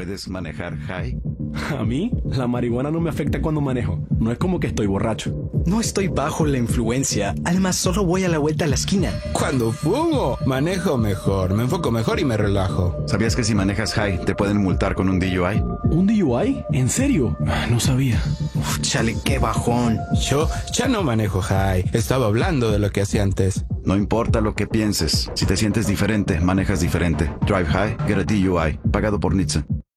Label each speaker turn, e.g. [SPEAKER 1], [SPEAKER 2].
[SPEAKER 1] ¿Puedes manejar high?
[SPEAKER 2] A mí, la marihuana no me afecta cuando manejo. No es como que estoy borracho.
[SPEAKER 3] No estoy bajo la influencia. Además, solo voy a la vuelta a la esquina.
[SPEAKER 4] Cuando fumo, manejo mejor, me enfoco mejor y me relajo.
[SPEAKER 1] ¿Sabías que si manejas high te pueden multar con un DUI?
[SPEAKER 2] ¿Un DUI? ¿En serio? No sabía.
[SPEAKER 3] Uf, chale, qué bajón.
[SPEAKER 4] Yo ya no manejo high. Estaba hablando de lo que hacía antes.
[SPEAKER 1] No importa lo que pienses. Si te sientes diferente, manejas diferente. Drive high, get a DUI. Pagado por Nitsa.